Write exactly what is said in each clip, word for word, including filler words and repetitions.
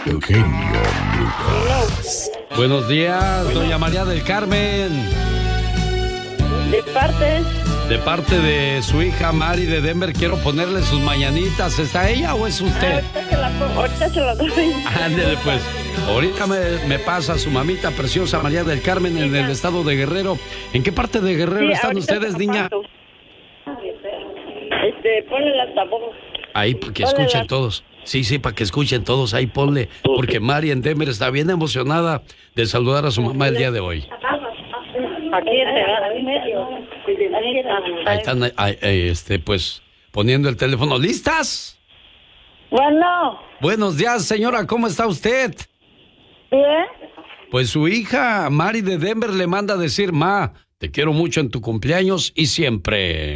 Eugenio Lucas. Buenos días, bueno. Doña María del Carmen. De parte. De parte de su hija Mari de Denver, quiero ponerle sus mañanitas. ¿Está ella o es usted? Ah, ahorita se la pongo, ahorita se la doy. Ándele pues. Ahorita me, me pasa su mamita preciosa María del Carmen en el estado de Guerrero. ¿En qué parte de Guerrero sí, están ustedes, niña? Este, ponle la tabón. Ahí, para que escuchen la... todos. Sí, sí, para que escuchen todos. Ahí ponle. Porque Mari en Denver está bien emocionada de saludar a su mamá el día de hoy. Aquí en medio. Ahí están, ahí, este, pues, poniendo el teléfono. ¿Listas? Bueno. Buenos días, señora. ¿Cómo está usted? Bien. Pues su hija, Mari de Denver, le manda a decir, ma, te quiero mucho en tu cumpleaños y siempre.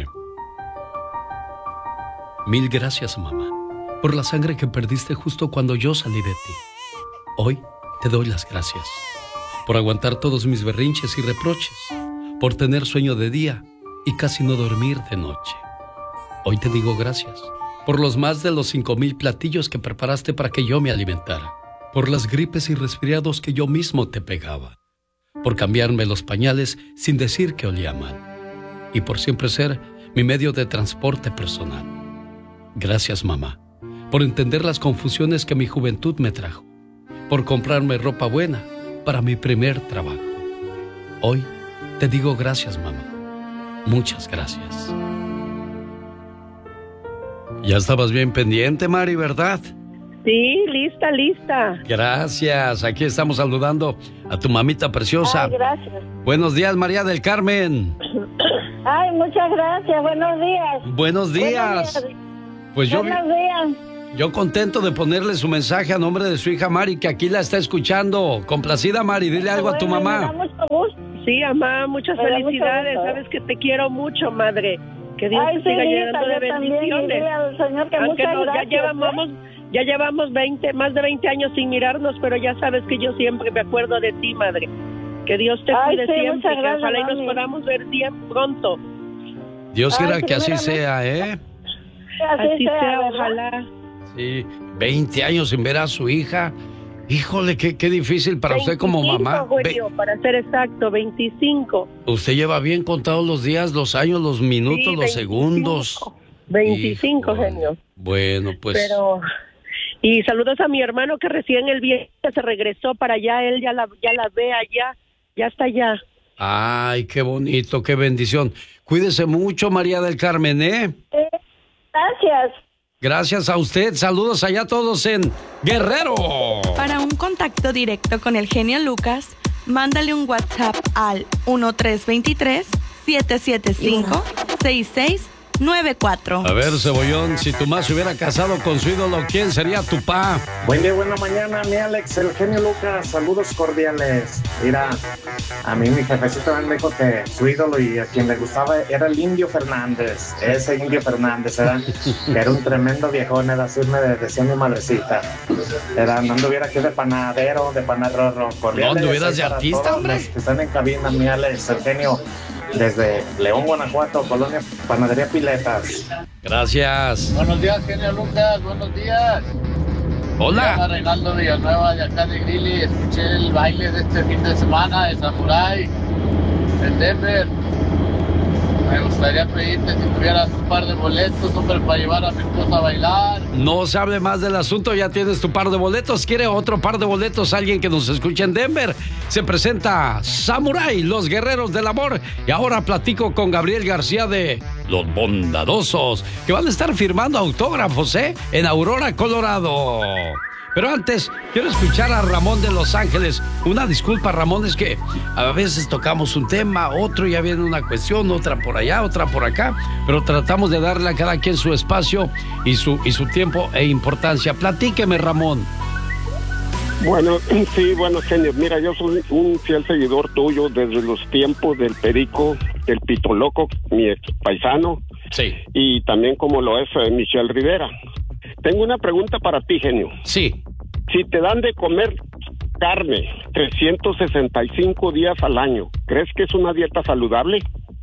Mil gracias, mamá, por la sangre que perdiste justo cuando yo salí de ti. Hoy te doy las gracias por aguantar todos mis berrinches y reproches, por tener sueño de día y casi no dormir de noche. Hoy te digo gracias por los más de los cinco mil platillos que preparaste para que yo me alimentara, por las gripes y resfriados que yo mismo te pegaba, por cambiarme los pañales sin decir que olía mal, y por siempre ser mi medio de transporte personal. Gracias, mamá, por entender las confusiones que mi juventud me trajo, por comprarme ropa buena para mi primer trabajo. Hoy te digo gracias, mamá. Muchas gracias. Ya estabas bien pendiente, Mari, ¿verdad? Sí, lista, lista. Gracias. Aquí estamos saludando a tu mamita preciosa. Ay, gracias. Buenos días, María del Carmen. Ay, muchas gracias. Buenos días. Buenos días. Buenos días. Pues yo, Buenos días. Yo contento de ponerle su mensaje a nombre de su hija Mari, que aquí la está escuchando. Complacida, Mari, dile algo a tu mamá. Me da mucho gusto. Sí, mamá, muchas me felicidades. Sabes que te quiero mucho, madre. Que Dios Ay, te siga sí, llenando de bendiciones. Al Señor que Aunque muchas no, gracias, ya llevamos, ¿eh? ya llevamos veinte, más de veinte años sin mirarnos, pero ya sabes que yo siempre me acuerdo de ti, madre. Que Dios te Ay, cuide sí, siempre, que gracias, ojalá y mami. nos podamos ver bien pronto. Dios quiera Ay, que así primeramente. sea, ¿eh? Así, Así sea, sea, ojalá. Sí, veinte años sin ver a su hija. Híjole, qué, qué difícil para usted como mamá. Julio, Ve, para ser exacto, veinticinco. usted lleva bien contados los días, los años, los minutos, Sí, los veinticinco. segundos. veinticinco, Híjole. genio. Bueno, pues... Pero... Y saludos a mi hermano que recién el viernes se regresó para allá, él ya la, ya la ve allá, ya está allá. Ay, qué bonito, qué bendición. Cuídese mucho, María del Carmen, ¿eh? Eh, gracias. Gracias a usted. Saludos allá todos en Guerrero. Para un contacto directo con el genio Lucas, mándale un WhatsApp al uno tres dos tres, siete siete cinco, seis seis nueve cuatro. A ver, Cebollón, si tu mamá se hubiera casado con su ídolo, ¿quién sería tu pa? Buen día, buena mañana, mi Alex, el genio Lucas, saludos cordiales. Mira, a mí mi jefecito me dijo que su ídolo y a quien le gustaba era el Indio Fernández. Ese Indio Fernández era, que era un tremendo viejón, era así me decía mi madrecita. Era, no anduviera aquí de panadero, de panarrorro. No anduvieras de artista, hombre. Que están en cabina, mi Alex, el genio. Desde León, Guanajuato, Colonia Panadería Piletas. Gracias. Buenos días, genio Lucas, buenos días. Hola. Me llama Reinaldo Villanueva de acá de Grilly. Escuché el baile de este fin de semana de Samurai en Denver. Me gustaría pedirte si tuvieras un par de boletos, hombre, para llevar a mi esposa a bailar. No se hable más del asunto, ya tienes tu par de boletos. ¿Quiere otro par de boletos? Alguien que nos escuche en Denver. Se presenta Samurai, los guerreros del amor. Y ahora platico con Gabriel García de Los Bondadosos, que van a estar firmando autógrafos, ¿eh? En Aurora, Colorado. Pero antes, quiero escuchar a Ramón de Los Ángeles. Una disculpa, Ramón, es que a veces tocamos un tema, otro ya viene una cuestión, otra por allá, otra por acá, pero tratamos de darle a cada quien su espacio y su, y su tiempo e importancia. Platíqueme, Ramón. Bueno, sí, bueno, genio, mira, yo soy un fiel seguidor tuyo desde los tiempos del Perico, del Pito Loco, mi ex paisano, sí, y también como lo es eh, Michelle Rivera. Tengo una pregunta para ti, genio. Sí. Si te dan de comer carne trescientos sesenta y cinco días al año, ¿crees que es una dieta saludable?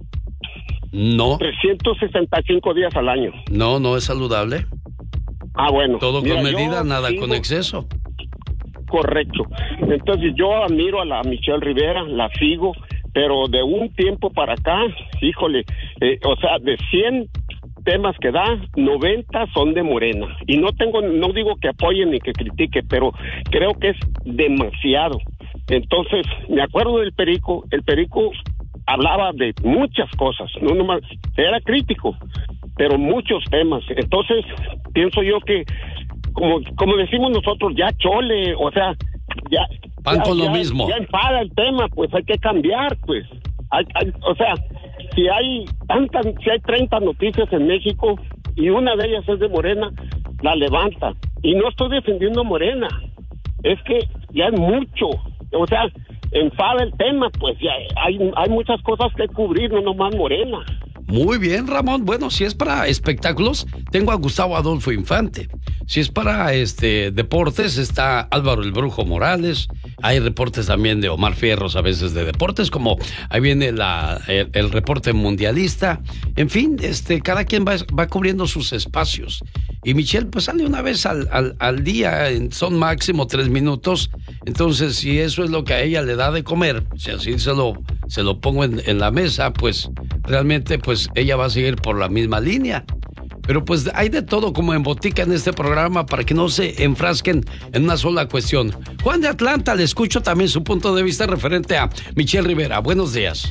No. trescientos sesenta y cinco días al año. No, no es saludable. Ah, bueno. Todo mira, con medida, yo nada sigo, con exceso. Correcto. Entonces yo admiro a la Michelle Rivera, la sigo, pero de un tiempo para acá, híjole, eh, o sea, de cien temas que da, noventa son de Morena. Y no tengo, no digo que apoyen ni que critique, pero creo que es demasiado. Entonces, me acuerdo del Perico, el Perico hablaba de muchas cosas, no nomás, era crítico, pero muchos temas. Entonces, pienso yo que, como, como decimos nosotros, ya chole, o sea, ya... Van ya, con lo ya, mismo. Ya enfada el tema, pues hay que cambiar, pues. Hay, hay, o sea, si hay tantas, si hay treinta noticias en México y una de ellas es de Morena, la levanta. Y no estoy defendiendo a Morena, es que ya es mucho, o sea, enfada el tema, pues ya hay, hay muchas cosas que cubrir, no nomás Morena. Muy bien, Ramón. Bueno, si es para espectáculos, tengo a Gustavo Adolfo Infante. Si es para este deportes, está Álvaro el Brujo Morales. Hay reportes también de Omar Fierros, a veces de deportes, como ahí viene la, el, el reporte mundialista. En fin, este, cada quien va, va cubriendo sus espacios. Y Michelle, pues sale una vez al, al, al día, son máximo tres minutos. Entonces, si eso es lo que a ella le da de comer, si así se lo, se lo pongo en, en la mesa, pues realmente pues ella va a seguir por la misma línea. Pero pues hay de todo como en botica en este programa para que no se enfrasquen en una sola cuestión. Juan de Atlanta, le escucho también su punto de vista referente a Michelle Rivera. Buenos días.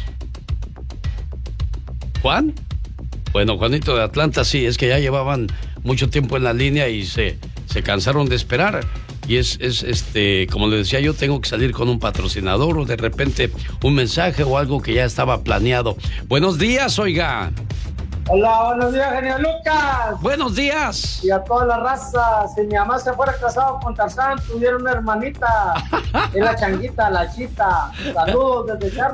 ¿Juan? Bueno, Juanito de Atlanta, sí, es que ya llevaban mucho tiempo en la línea y se, se cansaron de esperar. Y es, es, este, como le decía yo, tengo que salir con un patrocinador o de repente un mensaje o algo que ya estaba planeado. Buenos días, oiga. Hola, buenos días, genio Lucas. Buenos días. Y a toda la raza. Si mi mamá se fuera casado con Tarzán, tuviera una hermanita. Es la changuita, la chita. Saludos desde Charlie.